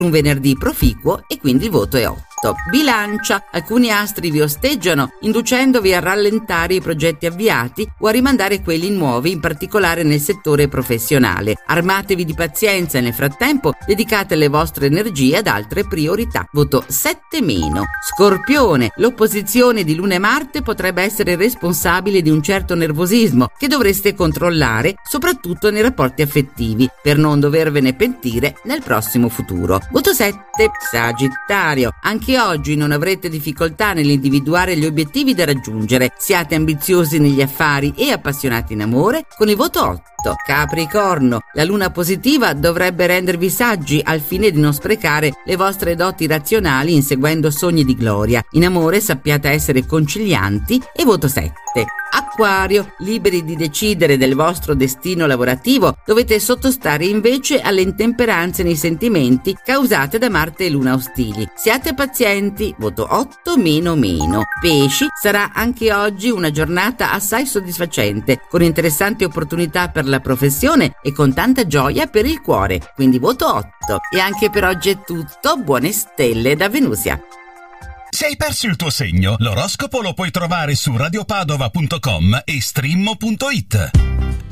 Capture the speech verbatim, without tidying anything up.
Un venerdì proficuo e quindi il voto è otto. Bilancia. Alcuni astri vi osteggiano, inducendovi a rallentare i progetti avviati o a rimandare quelli nuovi, in particolare nel settore professionale. Armatevi di pazienza e nel frattempo dedicate le vostre energie ad altre priorità. Voto sette meno. Scorpione. L'opposizione di Luna e Marte potrebbe essere responsabile di un certo nervosismo che dovreste controllare, soprattutto nei rapporti affettivi, per non dovervene pentire nel prossimo futuro. Voto sette. Sagittario. Anche oggi non avrete difficoltà nell'individuare gli obiettivi da raggiungere. Siate ambiziosi negli affari e appassionati in amore con il voto otto. Capricorno. La luna positiva dovrebbe rendervi saggi al fine di non sprecare le vostre doti razionali inseguendo sogni di gloria. In amore sappiate essere concilianti e voto sette. Acquario. Liberi di decidere del vostro destino lavorativo, dovete sottostare invece alle intemperanze nei sentimenti causate da Marte e Luna ostili. Siate pazienti, voto otto meno meno. Pesci. Sarà anche oggi una giornata assai soddisfacente, con interessanti opportunità per la professione e con tanta gioia per il cuore, quindi voto otto. E anche per oggi è tutto, buone stelle da Venusia. Se hai perso il tuo segno, l'oroscopo lo puoi trovare su radiopadova punto com e streammo punto it.